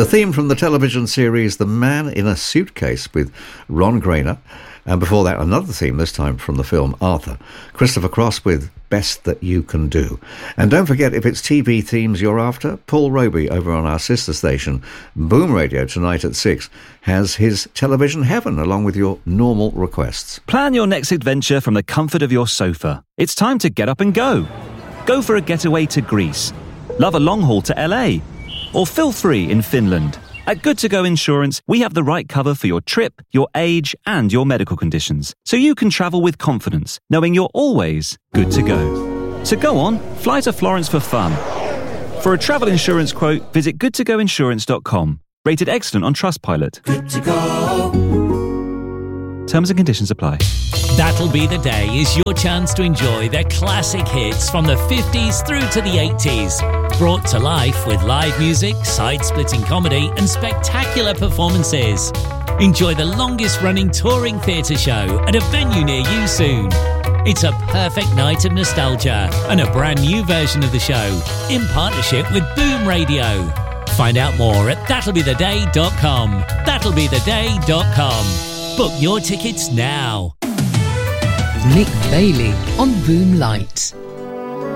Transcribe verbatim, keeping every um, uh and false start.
The theme from the television series The Man in a Suitcase with Ron Grainer. And before that, another theme, this time from the film Arthur. Christopher Cross with Best That You Can Do. And don't forget, if it's T V themes you're after, Paul Roby over on our sister station, Boom Radio, tonight at six, has his Television Heaven along with your normal requests. Plan your next adventure from the comfort of your sofa. It's time to get up and go. Go for a getaway to Greece. Love a long haul to L A. Or feel free in Finland. At Good To Go Insurance, we have the right cover for your trip, your age, and your medical conditions, so you can travel with confidence, knowing you're always good to go. So go on, fly to Florence for fun. For a travel insurance quote, visit good to go insurance dot com. Rated excellent on Trustpilot. Good to go. Terms and conditions apply. That'll Be the Day is your chance to enjoy their classic hits from the fifties through to the eighties. Brought to life with live music, side-splitting comedy and spectacular performances. Enjoy the longest-running touring theatre show at a venue near you soon. It's a perfect night of nostalgia and a brand new version of the show in partnership with Boom Radio. Find out more at that'll be the day dot com. that'll be the day dot com. Book your tickets now. Nick Bailey on Boom Light.